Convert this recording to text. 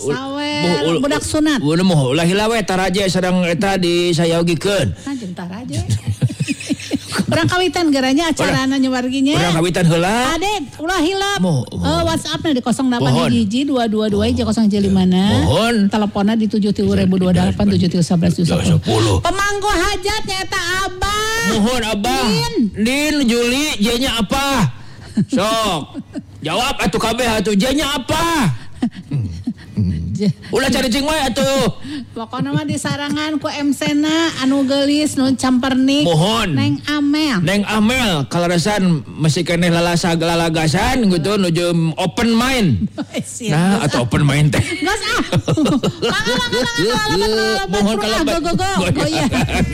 Sawer budak sunat. Udah mau ulah hilawe taraje sareng eta disayogikeun. Anjeun taraje. Urang kawitan garanya acarana nyewarginya. Urang kawitan heula. Ade, ulah hilap. WhatsApp-na di 08 Mohon. Teleponnya di 7328 7311 10. Pemangku hajat nyata Abah. Mohon Abah. Din Juli J-nya apa? Sok. Jawab atuh kabeh atuh J-nya apa? Ulah cari cing we atuh. Pokona mah disarangan ku MC-na anu geulis nu campernik. Mohon. Neng Amel kalarasan masih keneh lalasa gelalagasan gitu nuju open mind. Nah, atau open mind teh. Geus ah. Mohon kalau